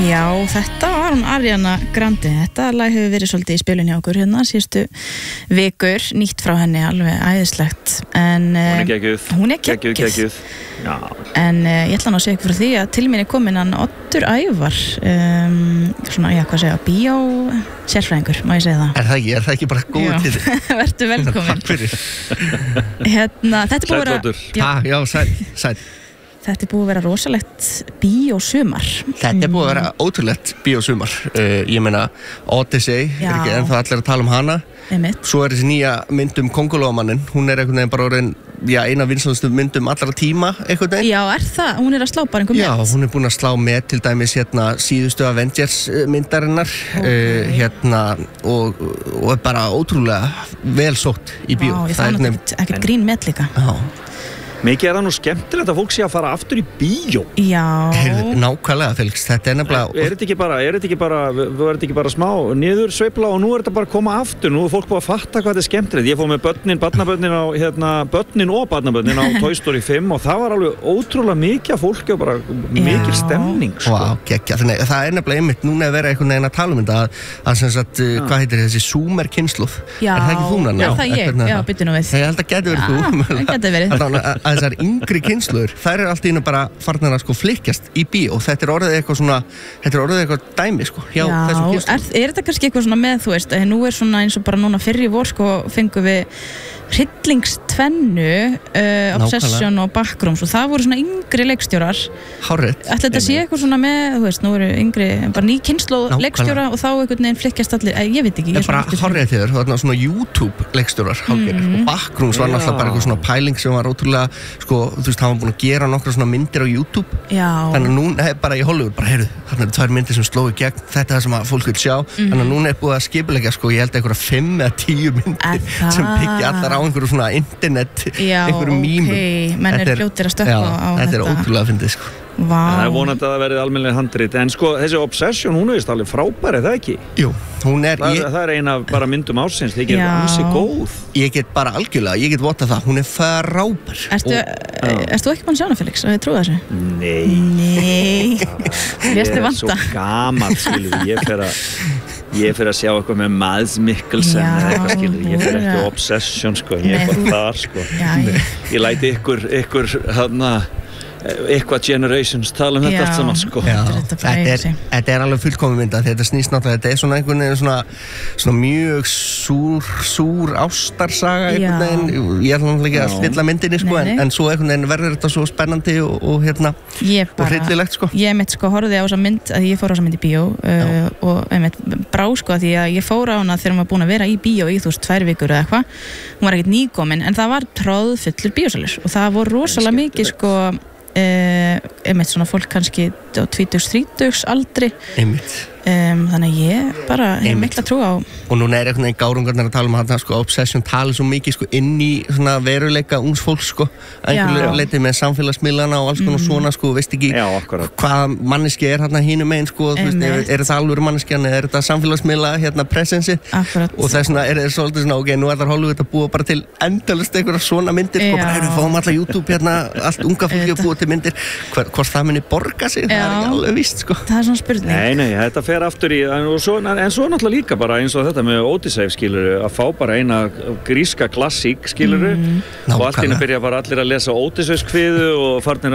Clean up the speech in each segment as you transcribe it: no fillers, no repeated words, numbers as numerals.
Já, þetta var hún Ariana Grande. Þetta lag hefur verið svolítið í spilun hjá okkur hérna síðustu vikur, nýtt frá henni, alveg æðislegt. En hún er geggjuð. Já. En ég ætla nú að segja ykkur frá því að til mín er komin hann Oddur Ævar, svona, já, hvað segja, bíó-sérfræðingur, má ég segja það? Er það ekki bara góð til þið? Vertu velkomin. Takk fyrir. Hérna, þetta er búið að vera... Já, sæl. Þetta er búið að vera rosalegt bíósumar. Þetta er búið að vera ótrúlegt bíósumar. Ég meina, Odyssey, ekki ennþá allir að tala hana. Einmitt. Svo þessi nýja mynd Kóngulóarmanninn. Hún einhvern veginn bara orðin, eina vinsælustu myndum allra tíma, einhvern veginn. Já, það? Hún að slá bara einhver met? Já, hún búin að slá met, til dæmis síðustu Avengers myndarinnar. Og bara ótrúlega vel sótt í bíó. Já, það er ekkert grín met líka. Já. Mikið það nú skemmtilegt að fólk sé að fara aftur í bíó. Já. Nákvæmlega, Felix, þetta er nefnilega... Er þetta ekki bara smá niður sveifla og nú er þetta bara að koma aftur. Nú er fólk búið að fatta hvað þetta er skemmtilegt. Ég fór með börnin og barnabörnin á Toy Story 5 og það var alveg ótrúlega mikið af fólki og bara mikil stemning. Sko. Vá, geggja. Þannig það er nefnilega einmitt núna að vera einhvern veginn að tala þetta að sem sagt, hvað heitir þessi Zoomer-kynslóð? Já, er það ekki þú já, það ég. Já, byttu nú við. Ég held að geti verið þú. Það geti verið. Þessar yngri kynslur, þær allt í einu bara farnar að flykkjast í bíó og þetta er orðið eitthvað dæmi hjá þessum kynslum. Er þetta kannski eitthvað svona með, þú veist, nú er svona eins og bara núna fyrr í vor fengum við hryllingstvennu, Obsession og Backrooms og það voru svona yngri leikstjórar. Hárrétt. Ætli þetta sé eitthvað svona með, þú veist, nú eru yngri, bara ný kynslóð leikstjóra og þá einhvern veginn flykkjast allir, ég veit ekki. Það er bara hárrétt þér, það var svona YouTube leikstjórar hálfgerðir og Backrooms var náttúrulega bara eitthvað svona pæling sem var ótrúlega, þú veist, hann var búin að gera nokkra svona myndir á YouTube. Já. Þannig að núna bara í Hollywood, bara heyrðu, þarna eru 2 myndir sem slógu í gegn, þetta er það sem að fólk vil sjá. Þannig að núna er búið að skipuleggja, ég held einhverja 5 eða 10 myndir sem byggja allar á einhverju svona internet, einhverju mýmum. Já, ok, menn er fljótir að stökkva á þetta. Þetta er ótrúlega að fyndið, Vá. Það er vonandi að það verið almennileg handrit, en þessi Obsession, hún er alveg frábær, er það ekki? Jú, hún er... Það er eina af bara myndum ársins, það er ansi góð. Ég get bara algjörlega, ég get votað það, hún er frábær. Erst þú ekki búin að sjá hana, Felix? Ég trúi þessu? Nei. Lést þið vanta? Ég er svo gamall, skilur, ég fer að sjá eitthvað með Mads Mikkelsen eða eitthvað, skilur, ég fer ekki á Obsession, ég er bara þar, Ég læti ykkur eitthvað generations tala þetta allt saman, Þetta er alveg fullkomin mynda, þetta snýst náttúrulega, þetta er svona einhvern veginn svona mjög súr ástarsaga einhvern veginn, ég er náttúrulega ekki að stilla myndinni en svo einhvern veginn verður þetta svo spennandi og hryllilegt Ég mitt horfði á þessa mynd, að ég fór á þessa mynd í bíó og einmitt brá því að ég fór á hana þegar maður búin að vera í bíó í 2 vikur eða eitthvað, hún var ekkert nýkomin en það var troðfullur bíósalur og það voru rosalega mikið einmitt svona fólk kannski á 20-30 aldri þannig að ég bara hef mikla trú á og núna er einhvern veginn gárungarnir að tala um hann Obsession tala svo mikið inn í svona veruleika ungs fólks einhverju leiti með samfélagsmiðlana og alls konar svona veist ekki hvað manneski er hérna hínum megin er þetta alvöru manneskjan eða er þetta samfélagsmiðla presensi og þess vegna er þetta svolítið svona ok, nú ætlar Hollywood að búa bara til endalist einhverja svona myndir bara við fáum alla YouTube allt unga fólki að búa til myndir hvort það muni borga sig, það er ekki alveg víst það er svona spurning Nei, þetta fer aftur í en svo náttúrulega líka bara eins og þetta með Odyssey, skiluru, að fá bara eina gríska klassík, skiluru og allt inni byrja bara allir að lesa Odyssey-kviðu og farnir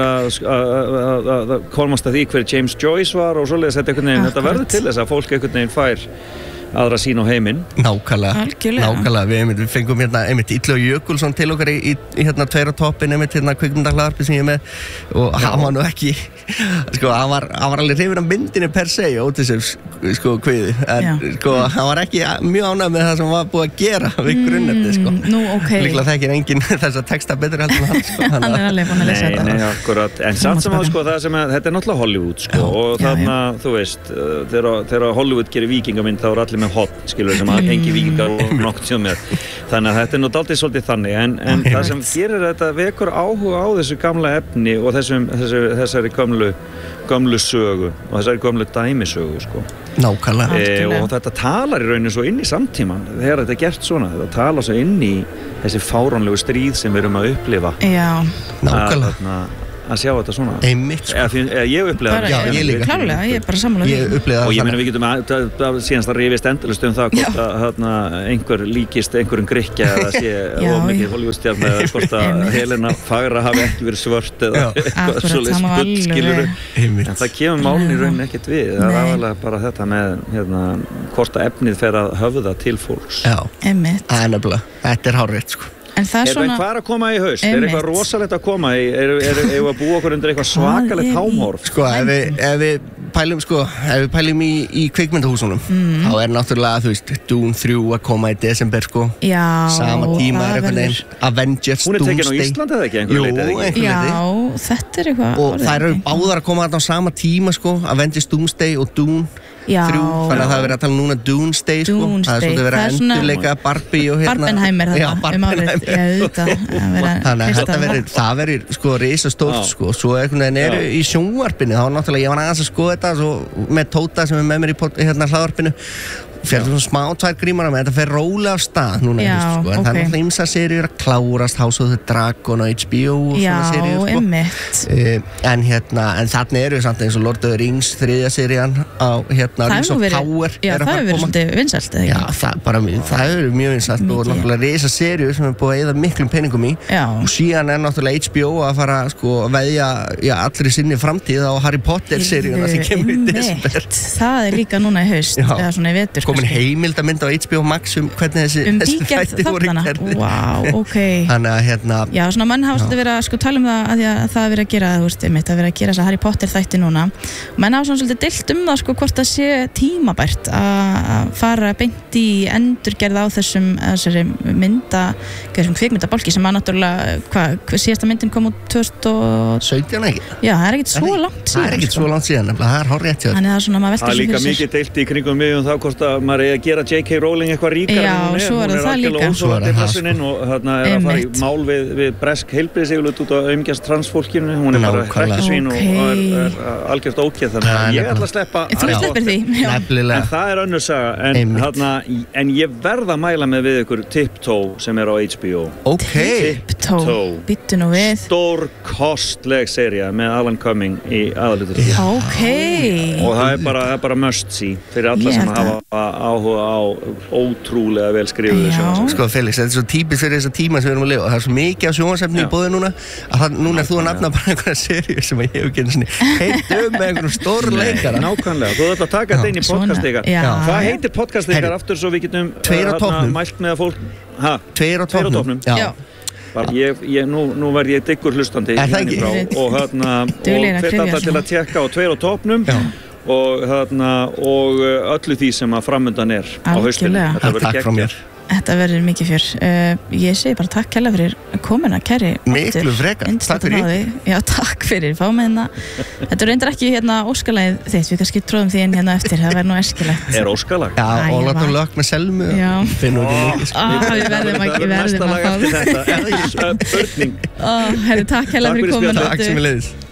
að komast að því hver James Joyce var og svoleiðis þetta verður til þess að fólk einhvern veginn fær aðra sín á heiminn. Nákvæmlega. Við fengum einmitt Illuga Jökulsson til okkar í 2 á toppinn einmitt kvikmyndahlaðvarpi sem ég er með og hann var nú ekki hann var alveg hrifinn af myndinni per se Odyssey kviði en hann var ekki mjög ánægður með það sem var búið að gera við grunnefnið Nú, ok. Líklega þekkir enginn þess að texta betur heldur en hann er alveg búin að lesa þetta. Nei, akkurat. En samt sem að þetta er náttúrulega Hollywood og þarna, þú veist, þegar Hollywood gerir víkingamynd þá allir með hot, skilur sem að engi víkingar og nokkuð sér með þannig að þetta er nú dálítið svolítið þannig en það sem gerir þetta vekur áhuga á þessu gamla efni og þessari gömlu sögu og þessari gömlu dæmisögu Nákvæmlega og þetta talar í rauninu svo inn í samtíman þegar þetta er gert svona, þetta talar svo inn í þessi fáránlegu stríð sem við erum að upplifa Nákvæmlega að sjá þetta svona. Einmitt, sko. Ég upplifa það. Já, ég líka. Klárlega, ég bara sammála því. Og ég meina við getum síðanst að rifist endalaust það hvort að einhver líkist einhverjum Grikkja eða sé ómikið Hollywoodstjarna eða hvort að Helena Fagra hafi ekki verið svört eða eitthvað svoleiðis bull, skilurðu. En það kemur málin í rauninni ekkert við. Það aðalega bara þetta með hvort að efnið fer að höfða til fólks. Já, nefnilega. Þetta hárrétt, sko. Hvað er að koma í haust? Eitthvað rosalegt að koma í? Erum við að búa okkur undir eitthvað svakalegt hámorf? Sko, ef við pælum í kvikmyndahúsunum þá náttúrulega, þú veist, Dune 3 að koma í desember, sko. Já. Sama tíma einhvern veginn Avengers, Doomsday. Hún tekin á Íslandi eða ekki? Jú, já, þetta eitthvað. Og þær eru báðar að koma þarna á sama tíma, sko. Avengers, Doomsday og Dune 3, þannig að það verið að tala núna Doomsday, sko. Það er svolítið verið að endurleika Barbie og Barbenheimer Já, Barbenheimer. Þannig að það verið, sko, risastórt, sko. Svo einhvern veginn í sjónvarpinu, þá náttúrulega, ég var aðeins að skoða þetta með Tóta sem með mér í hlaðvarpinu. Fyrir svona smá tvær grímar með þetta fer rólega af stað núna, sko. En það náttúrulega ýmsar seríur að klárast, House of the Dragon og HBO og svona seríur, sko. En þarna eru samt eins og Lord of the Rings 3. serían á Rings of Power Já, það hefur verið svolítið vinsælt, eða ekki? Já, það hefur verið mjög vinsælt og náttúrulega risa seríur sem er búið að eyða miklum peningum í. Og síðan náttúrulega HBO að fara, sko, að veðja allri sinni framtíð á Harry Potter seríuna sem kemur í desember. Það líka núna í haust, eða svona í vetur. Komin heimildamynd á HBO Max hvernig þessi þættir voru gerðir. Vá, ok. Þannig að Já, svona menn hafa svolítið verið að sko tala það að því að það verið að gera, þú veist, að verið að gera þessa Harry Potter þætti núna. Menn hafa svona svolítið deilt það, sko, hvort það sé tímabært að fara beint í endurgerð á þessari kvikmyndabálki sem að náttúrulega, síðasta myndin kom út 2017 ekki? Já, það er ekkert svo langt síðan. Það er ekkert svo langt síðan, það er hárrétt hjá þér. Þannig að svona maður veltir sig fyrir sér. Það er líka mikið deilt í kringum mig það hvort að maður eigi að gera J.K. Rowling eitthvað ríkar en hún er. Hún er algjörlega ósvölandi personinn og þarna er að fara í mál við bresk heilbrigðisyfirvöld út á umgjast transfólkinu. Hún er bara hrekkjusvín og er algjört ógeð þannig að ég ætla að sleppa. Þú sleppir því. En það er önnur saga. En ég verð að mæla með við ykkur Tiptoe sem er á HBO. Tiptoe. Býttu nú við. Stórkostleg sería með Alan Cumming í aðalhlutverki. Og það er bara must see fyrir alla sem hafa áhuga á ótrúlega vel skrifuðu sjónvarpsefni. Sko Felix, þetta er svo típist fyrir þessa tíma sem við erum að lifa. Það er svo mikið af sjónvarpsefni í boði núna að núna er þú að nafna bara einhverja seríu sem ég hef ekki heitt með einhverjum stóru leikara. Nákvæmlega, þú ætla að taka þetta inn í podcast ykkar. Hvað heitir podcast ykkar aftur svo við getum mælt með að fólk... Tveir á topnum. Nú verð ég diggur hlustandi og hvet alla til að tékka á Tveir á topnum og öllu því sem að framundan er á haustinu. Takk frá mér. Þetta verður mikið fjör. Ég segi bara takk kærlega fyrir komuna, kæri. Miklu frekar. Takk fyrir. Já, takk fyrir. Fá með Þetta reyndar ekki óskalagið þitt. Við kannski tróðum því inn eftir. Það verður nú æskilegt. Er óskalag? Já, Ólaður Lökk með Selmu. Já. Finnum ekki mikið. Við verðum að fá. Næsta lag eftir þetta. Börning. Takk kærlega fyrir komuna. Takk sem við leiðis.